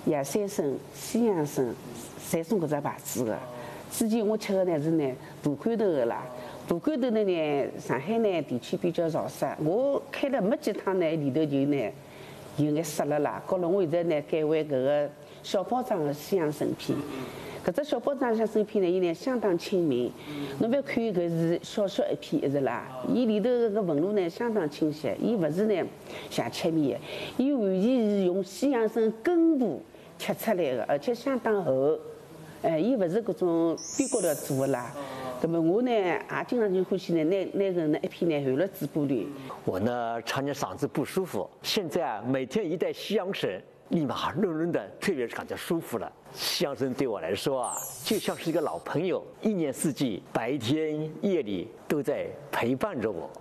野山参、西洋参侪送搿只牌子的。之前我吃的呢是呢大罐头的啦，大罐头的呢上海呢地区比较潮湿，我开了没几趟呢里头就呢有眼湿了啦。搞了我现在呢改为搿个小包装的西洋参片。搿只小包装西洋参片呢，伊呢相当亲民。侬覅看搿是小小一片，是啦，伊里头搿纹路呢相当清晰，伊勿是呢像切面的，伊完全是用西洋参根部切出来的，而且相当厚。伊勿是搿种边角料做的啦。那么我呢也经常就欢喜呢拿搿呢一片呢含了嘴巴里。 我呢常年嗓子不舒服，现在啊每天一袋西洋参，立马润润的，特别是感觉舒服了。西洋参对我来说啊，就像是一个老朋友，一年四季，白天夜里都在陪伴着我。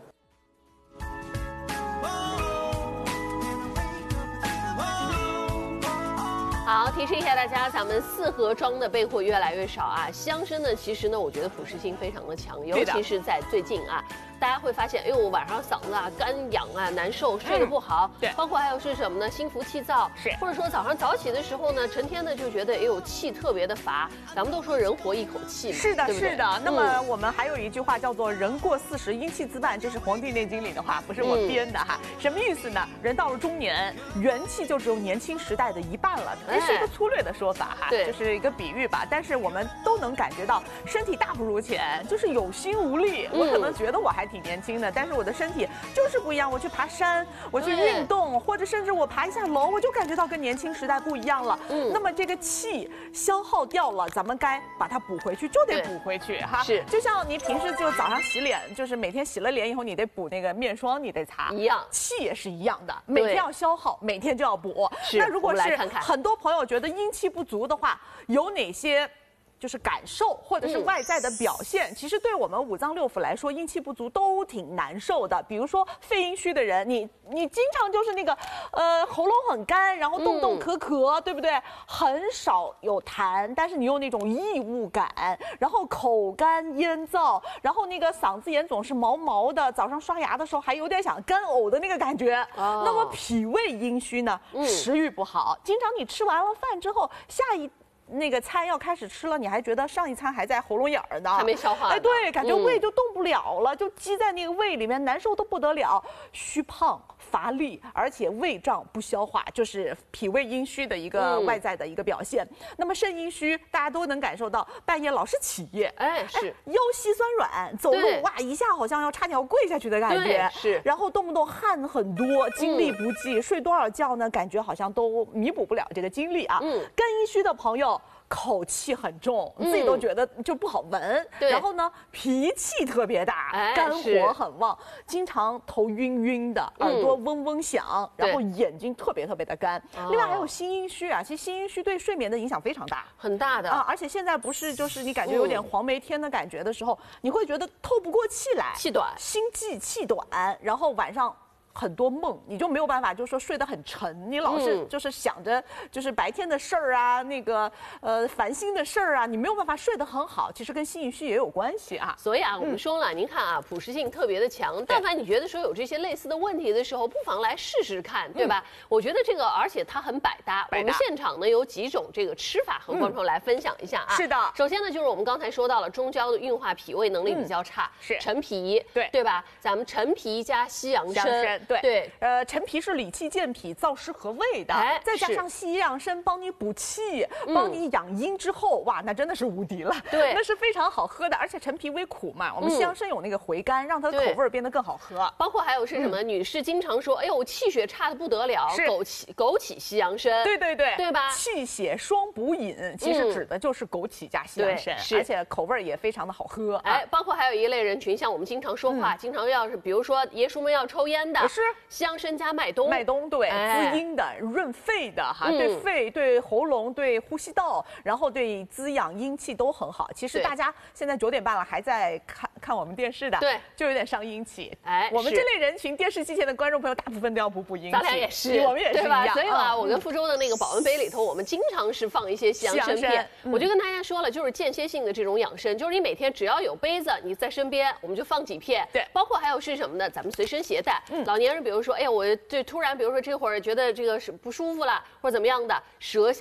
好，提示一下大家，咱们4盒装的备货越来越少啊。西洋参呢，其实呢，我觉得普适性非常的强，尤其是在最近啊，大家会发现，哎呦，我晚上嗓子啊干痒啊难受，睡得不好， 对， 包括还有是什么呢？心浮气躁， 是， 或者说早上早起的时候呢，成天的就觉得哎呦气特别的乏。咱们都说人活一口气嘛， 是的， 对不对？ 是的。那么我们还有一句话叫做"人过40，阴气自半"，这是《黄帝内经》里的话，不是我编的哈。什么意思呢？人到了中年，元气就只有年轻时代的一半了。这是一个粗略的说法哈， 对， 就是一个比喻吧。但是我们都能感觉到身体大不如前，就是有心无力。我可能觉得我还挺年轻的，但是我的身体就是不一样。我去爬山，我去运动，或者甚至我爬一下楼，我就感觉到跟年轻时代不一样了。那么这个气消耗掉了，咱们该把它补回去，就得补回去哈。 是， 就像你平时就早上洗脸，就是每天洗了脸以后，你得补那个面霜，你得擦一样， 气也是一样的，每天要消耗，每天就要补。那如果是很多朋友觉得阴气不足的话，有哪些就是感受或者是外在的表现，其实对我们五脏六腑来说，阴气不足都挺难受的。比如说肺阴虚的人，你经常就是那个喉咙很干，然后动不动咳咳，对不对？很少有痰，但是你有那种异物感，然后口干咽燥，然后那个嗓子眼总是毛毛的，早上刷牙的时候还有点想干呕的那个感觉。那么脾胃阴虚呢，食欲不好，经常你吃完了饭之后，那个餐要开始吃了，你还觉得上一餐还在喉咙眼儿呢， 还没消化。 哎，对，感觉胃就动不了了，就积在那个胃里面，难受得不得了，虚胖乏力，而且胃胀不消化，就是脾胃阴虚的一个外在的一个表现。那么肾阴虚，大家都能感受到，半夜老是起夜， 是腰膝酸软，走路哇一下好像要差点要跪下去的感觉， 是， 然后动不动汗很多，精力不济，睡多少觉呢？感觉好像都弥补不了这个精力啊。肝阴虚的朋友，口气很重，自己都觉得就不好闻。然后呢，脾气特别大，肝火很旺，经常头晕晕的，耳朵嗡嗡响，然后眼睛特别的干。另外还有心阴虚啊，其实心阴虚对睡眠的影响非常大， 很大的啊。而且现在不是就是你感觉有点黄梅天的感觉的时候，你会觉得透不过气来， 气短， 心悸气短，然后晚上很多梦，你就没有办法，就是说睡得很沉，你老是就是想着就是白天的事儿啊，那个烦心的事儿啊，你没有办法睡得很好，其实跟心阴虚也有关系啊。 所以啊，我们说了，您看啊，普适性特别的强，但凡你觉得说有这些类似的问题的时候，不妨来试试看，对吧？我觉得这个，而且它很百搭。我们现场呢有几种这个吃法和观众来分享一下啊。 是的， 首先呢就是我们刚才说到了中焦的运化脾胃能力比较差， 是陈皮，对吧？咱们陈皮加西洋参， 对，陈皮是理气健脾、燥湿和胃的，再加上西洋参帮你补气、帮你养阴之后，哇，那真的是无敌了。 对， 那是非常好喝的，而且陈皮微苦嘛，我们西洋参有那个回甘，让它的口味变得更好喝。 包括还有是什么？女士经常说，哎呦，我气血差的不得了，枸杞西洋参，对吧？ 气血双补饮，其实指的就是枸杞加西洋参，而且口味也非常的好喝。 哎，包括还有一类人群，像我们经常说话，经常要是比如说爷叔们要抽烟的， 是西洋参加麦冬， 对，滋阴的、润肺的哈，对肺、对喉咙、对呼吸道，然后对滋养阴气都很好。其实大家现在9点半了，还在看我们电视的， 对， 就有点伤阴气。 哎， 我们这类人群，电视机前的观众朋友，大部分都要补阴气。 咱俩也是， 我们也是一样。 所以啊，我跟福州的那个保温杯里头，我们经常是放一些西洋参片。我就跟大家说了，就是间歇性的这种养生，就是你每天只要有杯子，你在身边，我们就放几片。 对， 包括还有是什么呢？咱们随身携带。老年人比如说，哎呀，我这突然比如说这会儿觉得这个是不舒服了，或者怎么样的，舌下